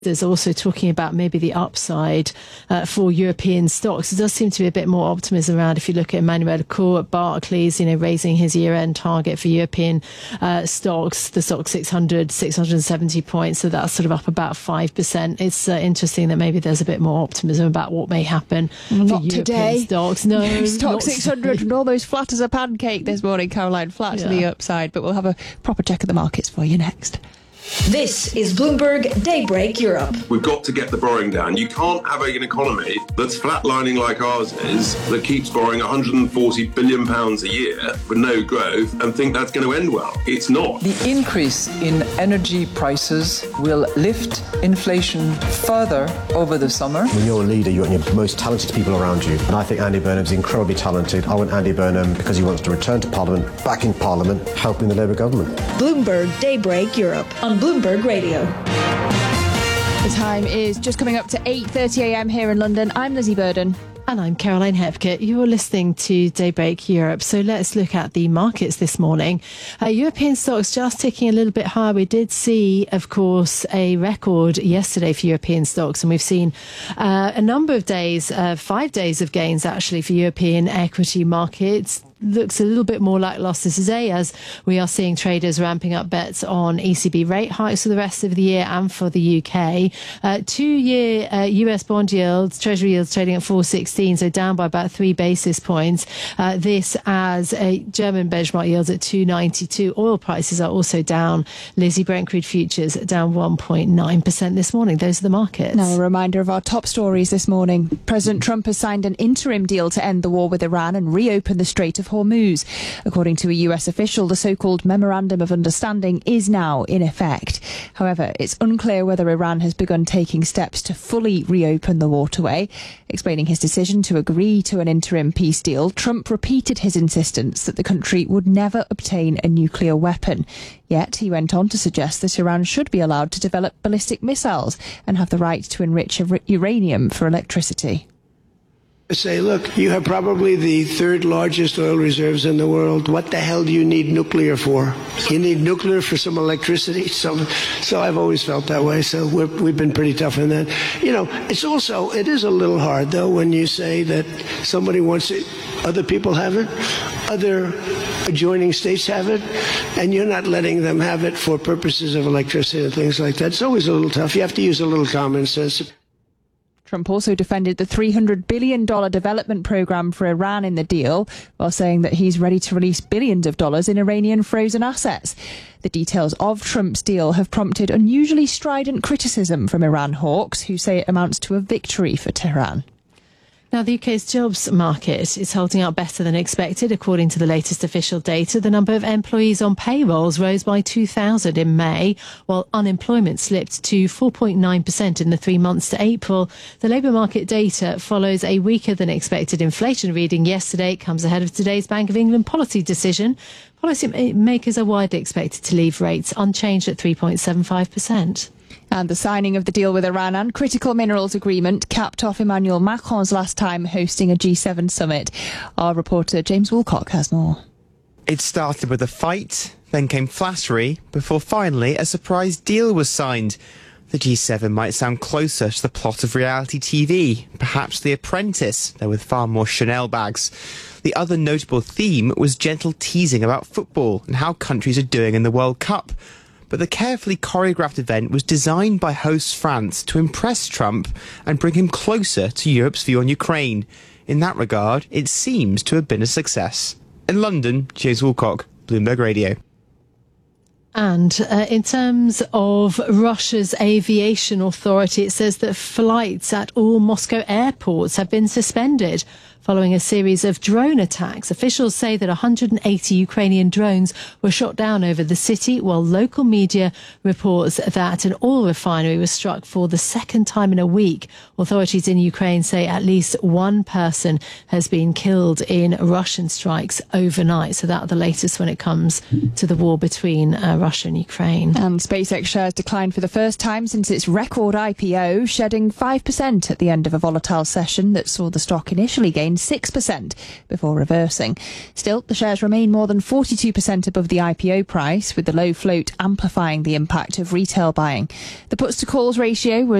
There's also talking about maybe the upside for European stocks. There does seem to be a bit more optimism around. If you look at Emmanuel Cour at Barclays, raising his year-end target for European stocks, the stock 670 points, so that's sort of up about 5%. It's interesting that maybe there's a bit more optimism about what may happen for European today. Stocks. No, stock 600 and almost flat as a pancake this morning, Caroline, flat to the upside. But we'll have a proper check of the markets for you next. This is Bloomberg Daybreak Europe. We've got to get the borrowing down. You can't have an economy that's flatlining like ours is, that keeps borrowing £140 billion a year with no growth and think that's going to end well. It's not. The increase in energy prices will lift inflation further over the summer. When you're a leader, you want your most talented people around you. And I think Andy Burnham's incredibly talented. I want Andy Burnham because he wants to return to Parliament, back in Parliament, helping the Labour government. Bloomberg Daybreak Europe on Bloomberg Radio. The time is just coming up to 8:30am here in London. I'm Lizzie Burden. And I'm Caroline Hepker. You're listening to Daybreak Europe. So let's look at the markets this morning. European stocks just ticking a little bit higher. We did see, of course, a record yesterday for European stocks, and we've seen a number of days, 5 days of gains actually for European equity markets. Looks a little bit more lacklustre today as we are seeing traders ramping up bets on ECB rate hikes for the rest of the year and for the UK. 2-year US bond yields, Treasury yields trading at 4.16, so down by about 3 basis points. This as a German benchmark yields at 2.92. Oil prices are also down. Lizzie, Brent crude futures down 1.9% this morning. Those are the markets. Now a reminder of our top stories this morning. President Trump has signed an interim deal to end the war with Iran and reopen the Strait of Hormuz. According to a US official, the so-called Memorandum of Understanding is now in effect. However, it's unclear whether Iran has begun taking steps to fully reopen the waterway. Explaining his decision to agree to an interim peace deal, Trump repeated his insistence that the country would never obtain a nuclear weapon. Yet he went on to suggest that Iran should be allowed to develop ballistic missiles and have the right to enrich uranium for electricity. Say, look, you have probably the third largest oil reserves in the world. What the hell do you need nuclear for? You need nuclear for some electricity. So I've always felt that way. So we've been pretty tough on that. It is a little hard, though, when you say that somebody wants it, other people have it, other adjoining states have it, and you're not letting them have it for purposes of electricity and things like that. It's always a little tough. You have to use a little common sense. Trump also defended the $300 billion development program for Iran in the deal, while saying that he's ready to release billions of dollars in Iranian frozen assets. The details of Trump's deal have prompted unusually strident criticism from Iran hawks, who say it amounts to a victory for Tehran. Now, the UK's jobs market is holding up better than expected. According to the latest official data, the number of employees on payrolls rose by 2,000 in May, while unemployment slipped to 4.9% in the 3 months to April. The labour market data follows a weaker than expected inflation reading yesterday. It comes ahead of today's Bank of England policy decision. Policymakers are widely expected to leave rates unchanged at 3.75%. And the signing of the deal with Iran and critical minerals agreement capped off Emmanuel Macron's last time hosting a G7 summit. Our reporter James Woolcock has more. It started with a fight, then came flattery, before finally a surprise deal was signed. The G7 might sound closer to the plot of reality TV, perhaps The Apprentice, though with far more Chanel bags. The other notable theme was gentle teasing about football and how countries are doing in the World Cup. But the carefully choreographed event was designed by host France to impress Trump and bring him closer to Europe's view on Ukraine. In that regard, it seems to have been a success. In London, James Woolcock, Bloomberg Radio. And in terms of Russia's aviation authority, it says that flights at all Moscow airports have been suspended following a series of drone attacks. Officials say that 180 Ukrainian drones were shot down over the city, while local media reports that an oil refinery was struck for the second time in a week. Authorities in Ukraine say at least one person has been killed in Russian strikes overnight. So that's the latest when it comes to the war between Russia and Ukraine. And SpaceX shares declined for the first time since its record IPO, shedding 5% at the end of a volatile session that saw the stock initially gain 6% before reversing. Still, the shares remain more than 42% above the IPO price, with the low float amplifying the impact of retail buying. The puts to calls ratio was